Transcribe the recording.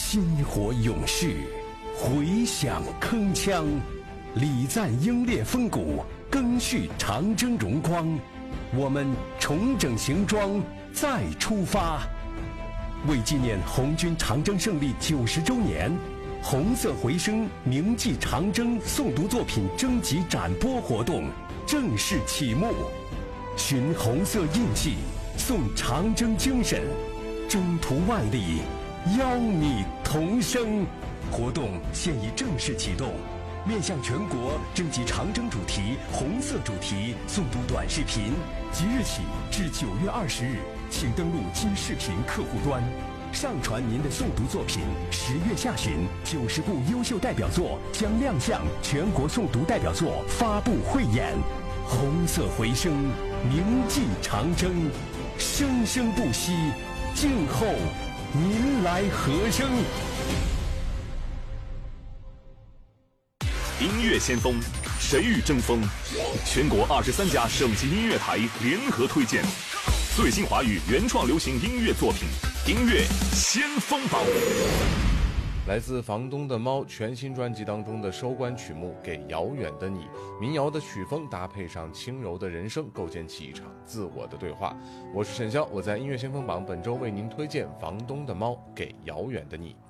薪火勇士，回响铿锵，礼赞英烈风骨，赓续长征荣光。我们重整行装，再出发。为纪念红军长征胜利90周年，红色回声铭记长征诵读作品征集展播活动正式启幕。寻红色印记，颂长征精神，征途万里，邀你同声。活动现已正式启动，面向全国征集长征主题、红色主题诵读短视频。即日起至9月20日，请登录今视频客户端，上传您的诵读作品。10月下旬，90部优秀代表作将亮相全国诵读代表作发布汇演。红色回声，铭记长征，生生不息，静候您来和声。 音乐先锋，谁与争锋？全国23家省级音乐台联合推荐最新华语原创流行音乐作品，音乐先锋榜。 来自房东的猫全新专辑当中的收官曲目《给遥远的你》，民谣的曲风搭配上轻柔的人声，构建起一场自我的对话。我是沈潇，我在音乐先锋榜本周为您推荐房东的猫《给遥远的你》。